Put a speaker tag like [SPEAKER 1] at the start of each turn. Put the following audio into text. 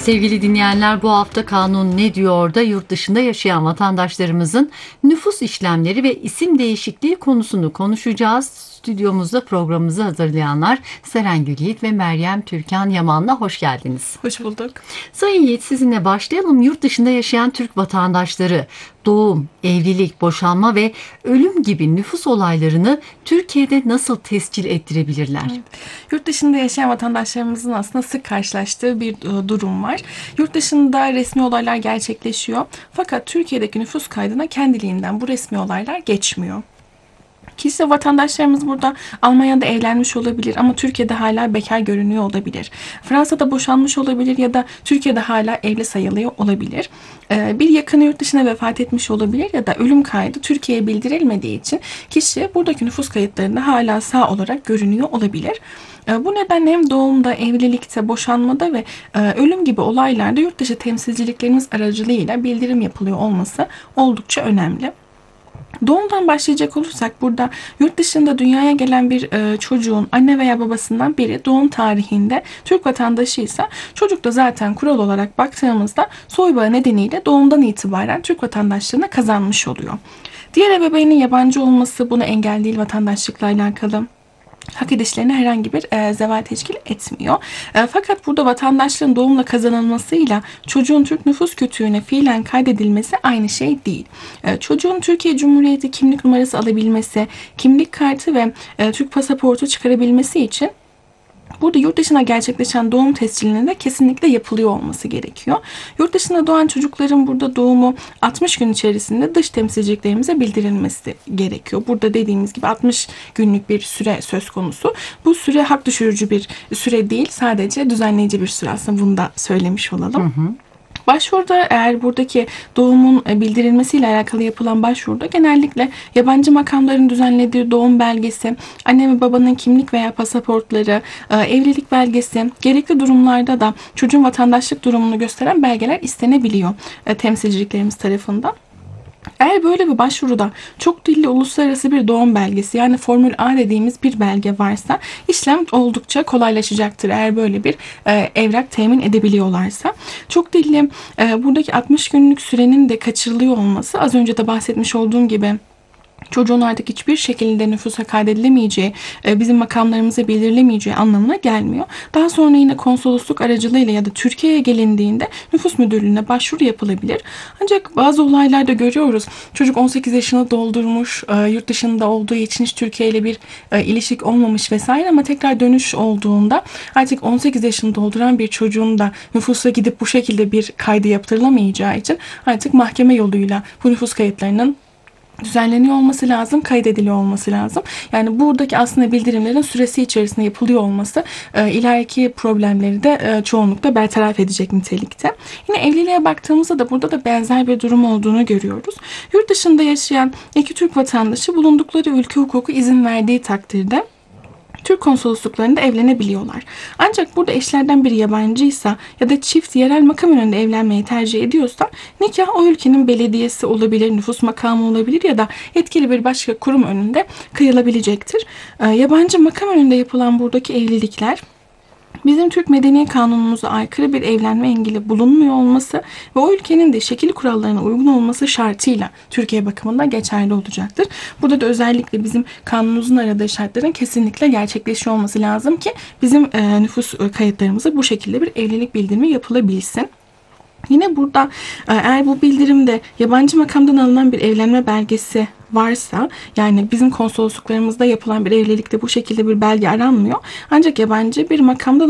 [SPEAKER 1] Sevgili dinleyenler, bu hafta Kanun Ne Diyor'da yurt dışında yaşayan vatandaşlarımızın nüfus işlemleri ve isim değişikliği konusunu konuşacağız. Stüdyomuzda programımızı hazırlayanlar Seren Gülyiğit ve Meryem Türkan Yaman'la hoş geldiniz.
[SPEAKER 2] Hoş bulduk.
[SPEAKER 1] Sayın Yiğit, sizinle başlayalım. Yurt dışında yaşayan Türk vatandaşları doğum, evlilik, boşanma ve ölüm gibi nüfus olaylarını Türkiye'de nasıl tescil ettirebilirler?
[SPEAKER 2] Evet. Yurt dışında yaşayan vatandaşlarımızın aslında sık karşılaştığı bir durum var. Yurt dışında resmi olaylar gerçekleşiyor. Fakat Türkiye'deki nüfus kaydına kendiliğinden bu resmi olaylar geçmiyor. Kişi vatandaşlarımız burada Almanya'da evlenmiş olabilir ama Türkiye'de hala bekar görünüyor olabilir. Fransa'da boşanmış olabilir ya da Türkiye'de hala evli sayılıyor olabilir. Bir yakını yurt dışına vefat etmiş olabilir ya da ölüm kaydı Türkiye'ye bildirilmediği için kişi buradaki nüfus kayıtlarında hala sağ olarak görünüyor olabilir. Bu nedenle hem doğumda, evlilikte, boşanmada ve ölüm gibi olaylarda yurt dışı temsilciliklerimiz aracılığıyla bildirim yapılıyor olması oldukça önemli. Doğumdan başlayacak olursak burada yurt dışında dünyaya gelen bir çocuğun anne veya babasından biri doğum tarihinde Türk vatandaşıysa çocuk da zaten kural olarak baktığımızda soybağı nedeniyle doğumdan itibaren Türk vatandaşlığına kazanmış oluyor. Diğer ebeveynin yabancı olması buna engel değil, vatandaşlıkla alakalı. Hak edişlerine herhangi bir zeval teşkil etmiyor. Fakat burada vatandaşlığın doğumla kazanılmasıyla çocuğun Türk nüfus kütüğüne fiilen kaydedilmesi aynı şey değil. Çocuğun Türkiye Cumhuriyeti kimlik numarası alabilmesi, kimlik kartı ve Türk pasaportu çıkarabilmesi için burada yurt dışına gerçekleşen doğum tescilinin de kesinlikle yapılıyor olması gerekiyor. Yurt dışında doğan çocukların burada doğumu 60 gün içerisinde dış temsilciliklerimize bildirilmesi gerekiyor. Burada dediğimiz gibi 60 günlük bir süre söz konusu. Bu süre hak düşürücü bir süre değil, sadece düzenleyici bir süre, aslında bunu da söylemiş olalım. Başvuruda, eğer buradaki doğumun bildirilmesiyle alakalı yapılan başvuruda genellikle yabancı makamların düzenlediği doğum belgesi, anne ve babanın kimlik veya pasaportları, evlilik belgesi, gerekli durumlarda da çocuğun vatandaşlık durumunu gösteren belgeler istenebiliyor temsilciliklerimiz tarafından. Eğer böyle bir başvuruda çok dilli uluslararası bir doğum belgesi, yani Formül A dediğimiz bir belge varsa işlem oldukça kolaylaşacaktır. Eğer böyle bir evrak temin edebiliyorlarsa. Çok dilli buradaki 60 günlük sürenin de kaçırılıyor olması, az önce de bahsetmiş olduğum gibi çocuğun artık hiçbir şekilde nüfusa kaydedilemeyeceği, bizim makamlarımıza bildirilemeyeceği anlamına gelmiyor. Daha sonra yine konsolosluk aracılığıyla ya da Türkiye'ye gelindiğinde nüfus müdürlüğüne başvuru yapılabilir. Ancak bazı olaylarda görüyoruz. Çocuk 18 yaşını doldurmuş, yurt dışında olduğu için hiç Türkiye ile bir ilişki olmamış vesaire, ama tekrar dönüş olduğunda artık 18 yaşını dolduran bir çocuğun da nüfusa gidip bu şekilde bir kaydı yaptırılamayacağı için artık mahkeme yoluyla bu nüfus kayıtlarının düzenleniyor olması lazım, kaydediliyor olması lazım. Yani buradaki aslında bildirimlerin süresi içerisinde yapılıyor olması ileriki problemleri de çoğunlukla bertaraf edecek nitelikte. Yine evliliğe baktığımızda da burada da benzer bir durum olduğunu görüyoruz. Yurt dışında yaşayan iki Türk vatandaşı bulundukları ülke hukuku izin verdiği takdirde Türk konsolosluklarında evlenebiliyorlar. Ancak burada eşlerden biri yabancıysa ya da çift yerel makam önünde evlenmeyi tercih ediyorsa nikah o ülkenin belediyesi olabilir, nüfus makamı olabilir ya da yetkili bir başka kurum önünde kıyılabilecektir. Yabancı makam önünde yapılan buradaki evlilikler bizim Türk Medeni Kanunumuza aykırı bir evlenme engeli bulunmuyor olması ve o ülkenin de şekil kurallarına uygun olması şartıyla Türkiye bakımından geçerli olacaktır. Burada da özellikle bizim kanunumuzun aradığı şartların kesinlikle gerçekleşiyor olması lazım ki bizim nüfus kayıtlarımıza bu şekilde bir evlilik bildirimi yapılabilsin. Yine burada eğer bu bildirimde yabancı makamdan alınan bir evlenme belgesi varsa, yani bizim konsolosluklarımızda yapılan bir evlilikte bu şekilde bir belge aranmıyor. Ancak yabancı bir makamdan